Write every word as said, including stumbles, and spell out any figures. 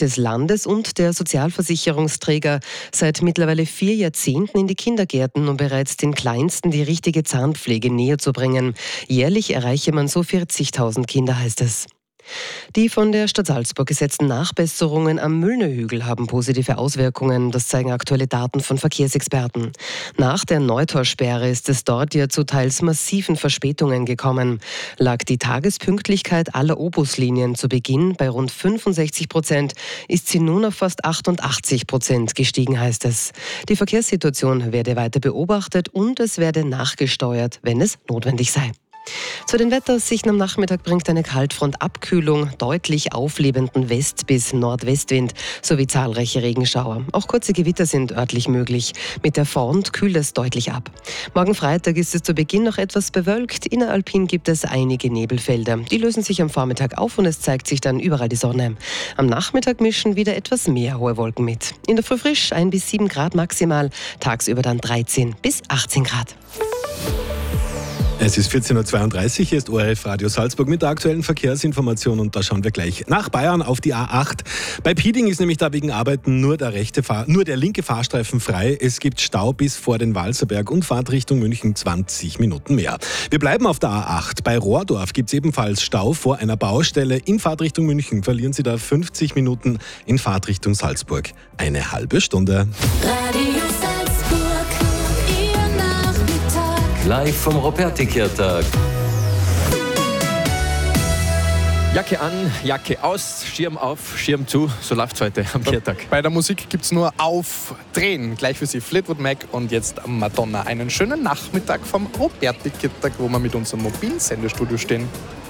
des Landes und der Sozialversicherungsträger seit mittlerweile vier Jahrzehnten in die Kindergärten, um bereits den Kleinsten die richtige Zahnpflege näher zu bringen. Jährlich erreiche man so vierzigtausend Kinder, heißt es. Die von der Stadt Salzburg gesetzten Nachbesserungen am Müllnerhügel haben positive Auswirkungen. Das zeigen aktuelle Daten von Verkehrsexperten. Nach der Neutorsperre ist es dort ja zu teils massiven Verspätungen gekommen. Lag die Tagespünktlichkeit aller Obuslinien zu Beginn bei rund fünfundsechzig Prozent, ist sie nun auf fast achtundachtzig Prozent gestiegen, heißt es. Die Verkehrssituation werde weiter beobachtet und es werde nachgesteuert, wenn es notwendig sei. Zu den Wetteraussichten am Nachmittag bringt eine Kaltfront deutlich auflebenden West- bis Nordwestwind sowie zahlreiche Regenschauer. Auch kurze Gewitter sind örtlich möglich. Mit der Front kühlt es deutlich ab. Morgen Freitag ist es zu Beginn noch etwas bewölkt. Inneralpin gibt es einige Nebelfelder. Die lösen sich am Vormittag auf und es zeigt sich dann überall die Sonne. Am Nachmittag mischen wieder etwas mehr hohe Wolken mit. In der Früh frisch ein bis sieben Grad maximal, tagsüber dann dreizehn bis achtzehn Grad. Es ist vierzehn Uhr zweiunddreißig, hier ist O R F Radio Salzburg mit der aktuellen Verkehrsinformation und da schauen wir gleich nach Bayern auf die A acht. Bei Pieding ist nämlich da wegen Arbeiten nur der, rechte Fahr- nur der linke Fahrstreifen frei. Es gibt Stau bis vor den Walserberg und Fahrt Richtung München zwanzig Minuten mehr. Wir bleiben auf der A acht. Bei Rohrdorf gibt es ebenfalls Stau vor einer Baustelle. In Fahrtrichtung München verlieren Sie da fünfzig Minuten, in Fahrtrichtung Salzburg eine halbe Stunde. Radio Salzburg, Ihr Nachmittag. Live vom Roperti-Kirtag. Jacke an, Jacke aus, Schirm auf, Schirm zu. So läuft's heute am Kirtag. Bei der Musik gibt's nur Aufdrehen. Gleich für Sie Fleetwood Mac und jetzt Madonna. Einen schönen Nachmittag vom Roperti-Kirtag, wo wir mit unserem mobilen Sendestudio stehen.